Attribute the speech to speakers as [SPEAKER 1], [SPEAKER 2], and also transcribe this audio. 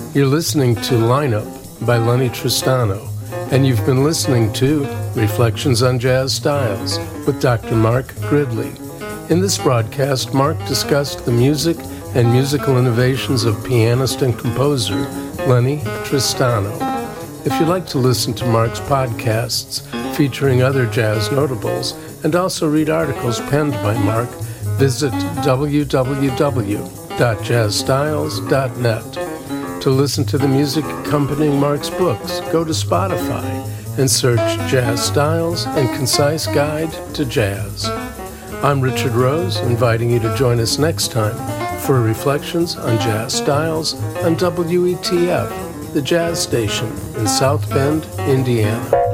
[SPEAKER 1] You're listening to Lineup by Lenny Tristano, and you've been listening to Reflections on Jazz Styles with Dr. Mark Gridley. In this broadcast, Mark discussed the music and musical innovations of pianist and composer Lenny Tristano. If you'd like to listen to Mark's podcasts featuring other jazz notables and also read articles penned by Mark, visit www.jazzstyles.net. To listen to the music accompanying Mark's books, go to Spotify and search Jazz Styles and Concise Guide to Jazz. I'm Richard Rose, inviting you to join us next time for Reflections on Jazz Styles on WETF, the jazz station in South Bend, Indiana.